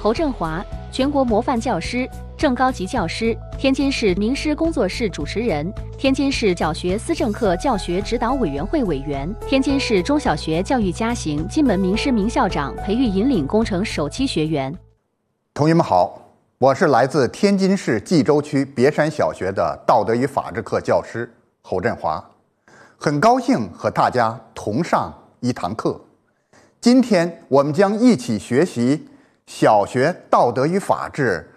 侯振华，全国模范教师、正高级教师，天津市名师工作室主持人，天津市教学思政课教学指导委员会委员，天津市中小学教育家行金门名师名校长培育引领工程首期学员。 同学们好，我是来自天津市蓟州区别山小学的道德与法治课教师侯振华，很高兴和大家同上一堂课。今天我们将一起学习小学道德与法治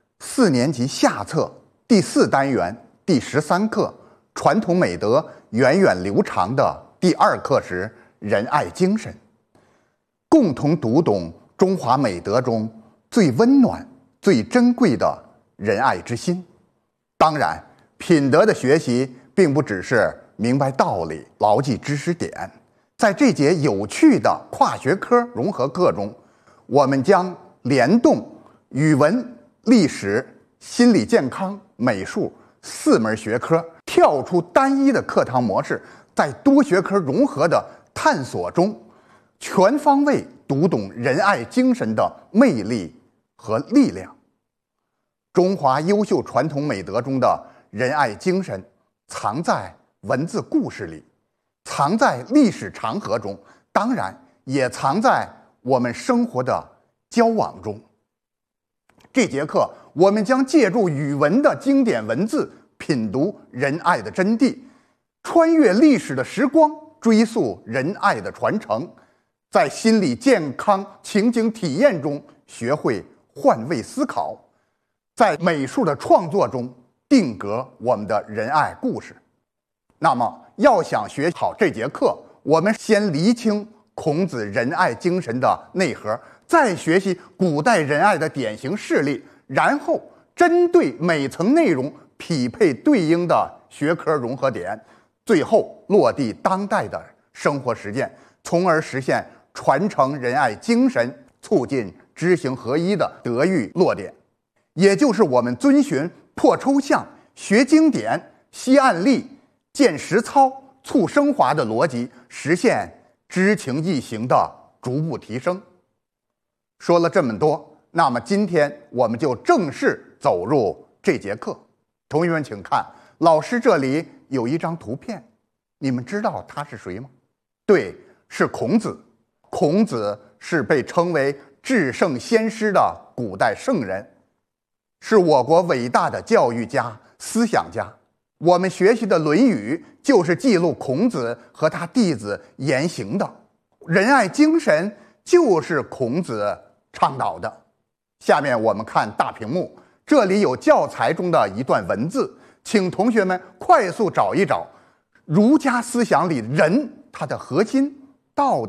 4年级下册第4单元第13课传统美德源远流长的第2课时仁爱精神，共同读懂中华美德中最温暖最珍贵的仁爱之心。当然，品德的学习并不只是明白道理牢记知识点，在这节有趣的跨学科融合课中，我们将联动语文、历史、心理健康、美术4门学科，跳出单一的课堂模式，在多学科融合的探索中，全方位读懂仁爱精神的魅力和力量。中华优秀传统美德中的仁爱精神，藏在文字故事里，藏在历史长河中，当然也藏在我们生活的交往中。这节课我们将借助语文的经典文字，品读仁爱的真谛，穿越历史的时光，追溯仁爱的传承，在心理健康情景体验中学会换位思考，在美术的创作中定格我们的仁爱故事。那么要想学好这节课，我们先厘清孔子仁爱精神的内核，再学习古代仁爱的典型事例，然后针对每层内容匹配对应的学科融合点，最后落地当代的生活实践，从而实现传承仁爱精神，促进知行合一的德育落点。也就是我们遵循破抽象、学经典、析案例、见实操、促升华的逻辑，实现知情意行的逐步提升。说了这么多，那么今天我们就正式走入这节课。同学们请看，老师这里有一张图片，你们知道他是谁吗？对，是孔子。孔子是被称为至圣先师的古代圣人，是我国伟大的教育家、思想家。我们学习的《论语》就是记录孔子和他弟子言行的，仁爱精神就是孔子倡导的。下面我们看大屏幕，这里有教材中的一段文字，请同学们快速找一找儒家思想里人他的核心到底